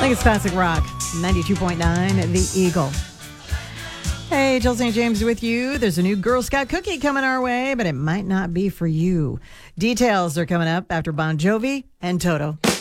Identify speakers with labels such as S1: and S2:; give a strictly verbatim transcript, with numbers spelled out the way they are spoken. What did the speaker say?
S1: think it's classic rock. ninety-two point nine, The Eagle. Hey, Jill Saint James with you. There's a new Girl Scout cookie coming our way, but it might not be for you. Details are coming up after Bon Jovi and Toto.